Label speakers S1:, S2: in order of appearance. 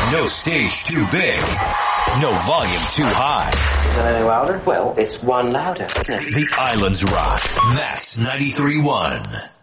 S1: No stage too big. No volume too high.
S2: Is that any louder? Well, it's one louder, isn't it?
S1: The Islands Rock. Mass 93.1.